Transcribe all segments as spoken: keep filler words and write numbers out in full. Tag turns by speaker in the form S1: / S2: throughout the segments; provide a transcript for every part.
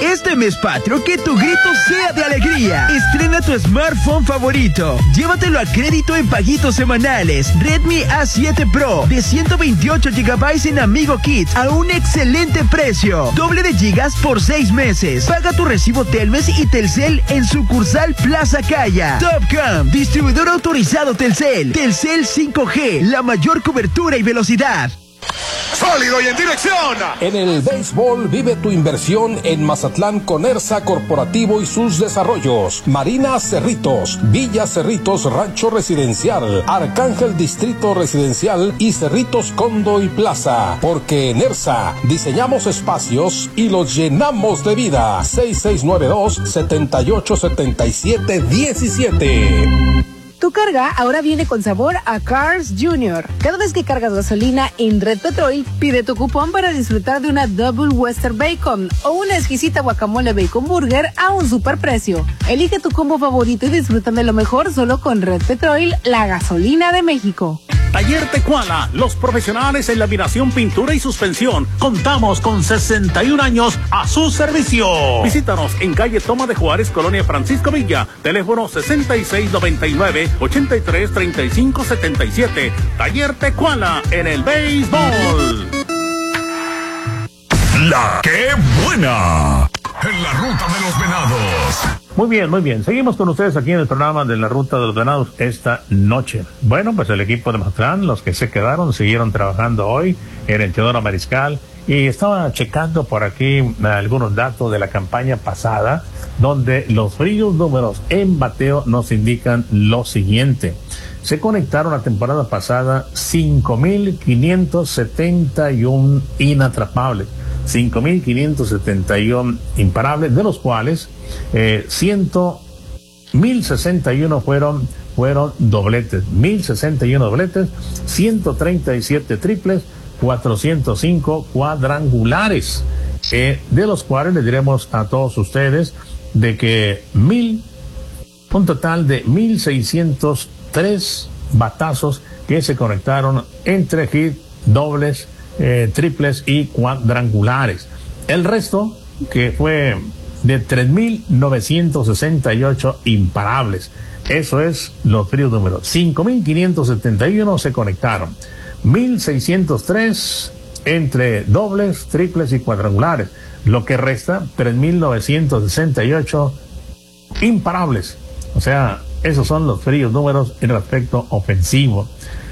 S1: Este mes patrio, que tu grito sea de alegría. Estrena tu smartphone favorito. Llévatelo a crédito en paguitos semanales. Redmi A siete Pro de ciento veintiocho gigabytes en Amigo Kids a un excelente precio. Doble de gigas por seis meses. Paga tu recibo Telmex y Telcel en sucursal Plaza Calla. Topcam, distribuidor autorizado Telcel. Telcel cinco G, la mayor cobertura y velocidad.
S2: ¡Sólido y en dirección!
S3: En el béisbol vive tu inversión en Mazatlán con ERSA Corporativo y sus desarrollos. Marina Cerritos, Villa Cerritos Rancho Residencial, Arcángel Distrito Residencial y Cerritos Condo y Plaza. Porque en ERSA diseñamos espacios y los llenamos de vida. seis seis nueve dos, siete ocho siete siete uno siete.
S4: Tu carga ahora viene con sabor a Cars Junior. Cada vez que cargas gasolina en Red Petrol, pide tu cupón para disfrutar de una Double Western Bacon o una exquisita guacamole Bacon Burger a un superprecio. Elige tu combo favorito y disfruta de lo mejor solo con Red Petrol, la gasolina de México.
S5: Taller Tecuala, los profesionales en laminación, pintura y suspensión. Contamos con sesenta y un años a su servicio. Visítanos en calle Toma de Juárez, Colonia Francisco Villa. Teléfono sesenta y seis noventa y nueve, ochenta y tres treinta y cinco setenta y siete. Taller Tecuala en el béisbol.
S2: La ¡Qué buena! En la ruta de los venados.
S6: Muy bien, muy bien. Seguimos con ustedes aquí en el programa de la Ruta de los Venados esta noche. Bueno, pues el equipo de Mazatlán, los que se quedaron, siguieron trabajando hoy en el Teodoro Mariscal. Y estaba checando por aquí algunos datos de la campaña pasada, donde los fríos números en bateo nos indican lo siguiente. Se conectaron la temporada pasada cinco mil quinientos setenta y uno inatrapables. cinco mil quinientos setenta y uno imparables, de los cuales eh, mil sesenta y uno fueron, fueron dobletes, mil sesenta y uno dobletes, ciento treinta y siete triples, cuatrocientos cinco cuadrangulares, eh, de los cuales les diremos a todos ustedes de que mil, un total de mil seiscientos tres batazos que se conectaron entre hit, dobles, Eh, triples y cuadrangulares. El resto, que fue de tres mil novecientos sesenta y ocho imparables. Eso es los fríos números. cinco mil quinientos setenta y uno se conectaron. mil seiscientos tres entre dobles, triples y cuadrangulares. Lo que resta, tres mil novecientos sesenta y ocho imparables. O sea, esos son los fríos números en el aspecto ofensivo.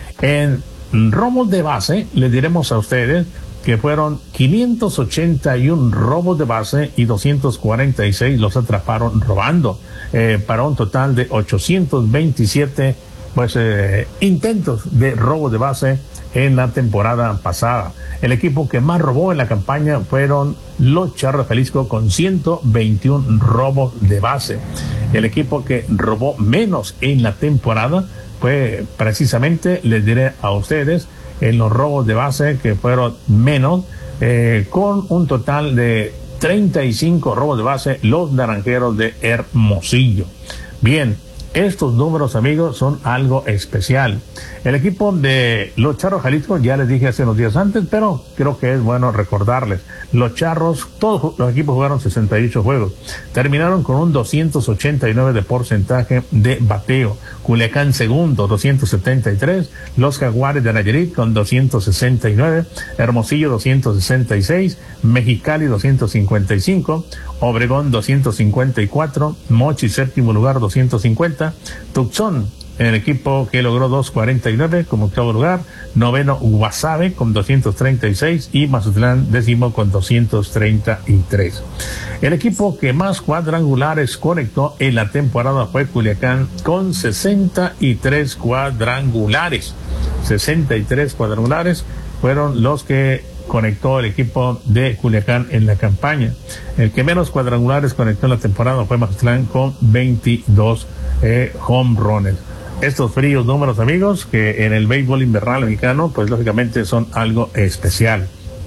S6: En robos de base, les diremos a ustedes que fueron quinientos ochenta y uno robos de base y doscientos cuarenta y seis los atraparon robando, eh, para un total de ochocientos veintisiete pues eh, intentos de robo de base en la temporada pasada. El equipo que más robó en la campaña fueron los Charros Jalisco con ciento veintiuno robos de base. El equipo que robó menos en la temporada fue precisamente, les diré a ustedes, en los robos de base, que fueron menos, eh, con un total de treinta y cinco robos de base, los Naranjeros de Hermosillo. Bien, estos números, amigos, son algo especial. El equipo de los Charros Jalisco, ya les dije hace unos días antes, pero creo que es bueno recordarles. Los Charros, todos los equipos jugaron sesenta y ocho juegos. Terminaron con un doscientos ochenta y nueve de porcentaje de bateo. Culiacán segundo, doscientos setenta y tres. Los Jaguares de Nayarit con doscientos sesenta y nueve. Hermosillo doscientos sesenta y seis. Mexicali doscientos cincuenta y cinco. Obregón doscientos cincuenta y cuatro. Mochi séptimo lugar doscientos cincuenta. Tucson, en el equipo que logró doscientos cuarenta y nueve como octavo lugar. Noveno, Guasave con doscientos treinta y seis y Mazatlán décimo con doscientos treinta y tres. El equipo que más cuadrangulares conectó en la temporada fue Culiacán con sesenta y tres cuadrangulares. sesenta y tres cuadrangulares fueron los que conectó el equipo de Culiacán en la campaña. El que menos cuadrangulares conectó en la temporada fue Mazatlán con veintidós eh, home runs. Estos fríos números, amigos, que en el béisbol invernal mexicano, pues lógicamente son algo especial.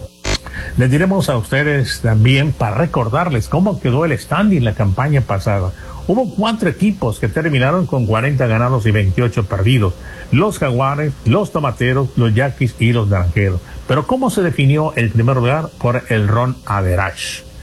S6: Les diremos a ustedes también, para recordarles cómo quedó el standing la campaña pasada. Hubo cuatro equipos que terminaron con cuarenta ganados y veintiocho perdidos. Los Jaguares, los Tomateros, los Yaquis y los Naranjeros. Pero ¿cómo se definió el primer lugar? Por el run average.